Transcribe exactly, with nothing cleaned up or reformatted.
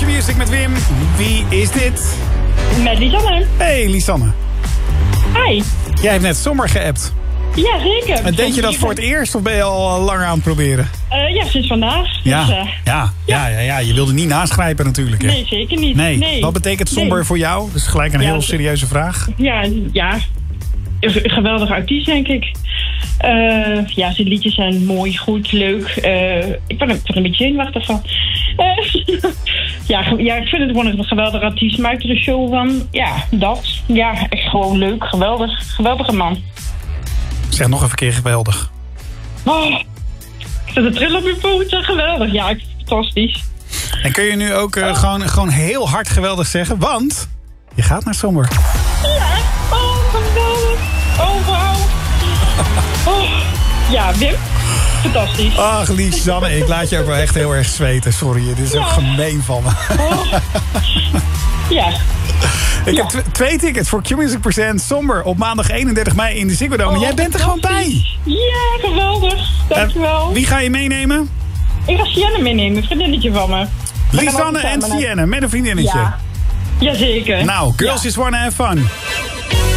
Q-Music met Wim. Wie is dit? Met Lisanne. Hey, Lisanne. Hi. Jij hebt net Sommer geappt. Ja, zeker. En deed je dat voor het eerst of ben je al langer aan het proberen? Uh, ja, sinds vandaag. Ja, dus, uh, ja, ja, ja, ja, je wilde niet naschrijven natuurlijk. Hè? Nee, zeker niet. Nee. nee. Wat betekent somber nee. voor jou? Dat is gelijk een ja, heel serieuze vraag. Ja, ja. Een geweldige artiest, denk ik. Uh, ja, zijn liedjes zijn mooi, goed, leuk. Uh, ik ben er, ben er een beetje zenuwachtig van. Uh, ja, ja, ik vind het gewoon een geweldige artiest. Maakt er een show van. Ja, dat. Ja, echt gewoon leuk. Geweldig. Geweldige man. Zeg nog even een keer geweldig. Oh, ik zit een trill op je poot. Geweldig. Ja, ik vind het fantastisch. En kun je nu ook uh, oh. gewoon, gewoon heel hard geweldig zeggen? Want je gaat naar Somber. Ja, oh, geweldig. Oh, wauw. Oh, ja, Wim. Fantastisch. Ach, Lisanne, ik laat je ook wel echt heel erg zweten. Sorry, dit is ja. ook gemeen van me. Oh. Ja. Ik ja. heb tw- twee tickets voor Q-Music Present Somber op maandag eenendertig mei in de Ziggo Dome. Oh, jij bent er gewoon bij. Ja, geweldig. Dankjewel. Uh, wie ga je meenemen? Ik ga Sienne meenemen, een vriendinnetje van me. Lisanne en Sienne, met een vriendinnetje. Ja. Jazeker. Nou, girls ja. just wanna have fun.